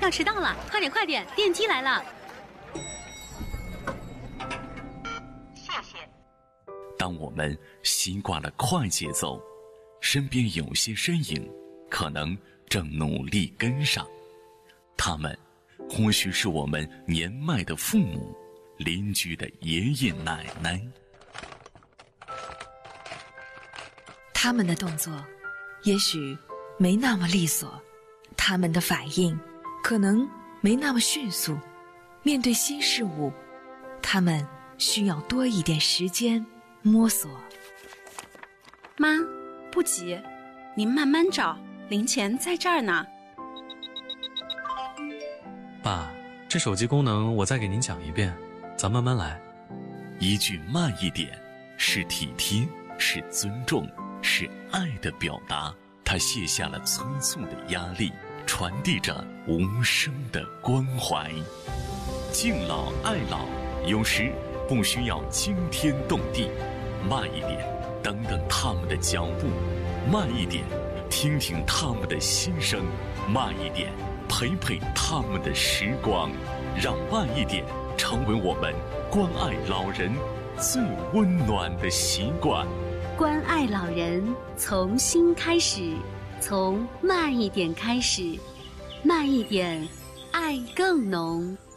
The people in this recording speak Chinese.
要迟到了，快点快点，电梯来了。 谢谢。 当我们习惯了快节奏，身边有些身影可能正努力跟上，他们或许是我们年迈的父母、邻居的爷爷奶奶。 他们的动作也许没那么利索，他们的反应可能没那么迅速，面对新事物，他们需要多一点时间摸索。 妈，不急，您慢慢找，零钱在这儿呢。 爸，这手机功能我再给您讲一遍，咱慢慢来。 一句慢一点，是体贴，是尊重，是爱的表达。他卸下了催促的压力，传递着无声的关怀。敬老爱老，有时不需要惊天动地，慢一点，等等他们的脚步；慢一点，听听他们的心声；慢一点，陪陪他们的时光。让慢一点成为我们关爱老人最温暖的习惯。 关爱老人，从心开始，从慢一点开始，慢一点，爱更浓。